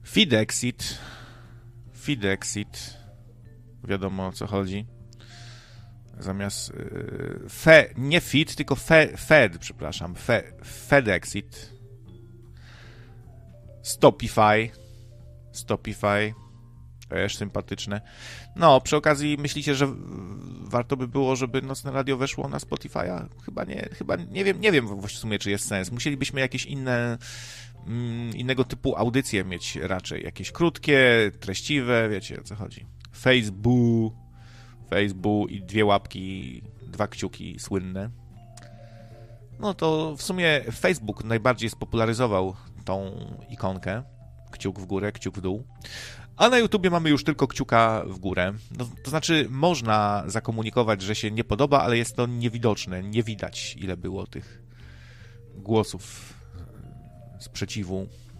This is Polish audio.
Feedexit. Wiadomo, o co chodzi. Zamiast nie feed, tylko fed, przepraszam. Fedexit. Stopify. Też sympatyczne. No, przy okazji myślicie, że warto by było, żeby Nocne Radio weszło na Spotify'a? Chyba nie wiem w sumie, czy jest sens. Musielibyśmy jakieś innego typu audycje mieć raczej. Jakieś krótkie, treściwe, wiecie, o co chodzi. Facebook i 2 łapki, 2 kciuki słynne. No to w sumie Facebook najbardziej spopularyzował tą ikonkę. Kciuk w górę, kciuk w dół. A na YouTubie mamy już tylko kciuka w górę. No, to znaczy można zakomunikować, że się nie podoba, ale jest to niewidoczne. Nie widać, ile było tych głosów sprzeciwu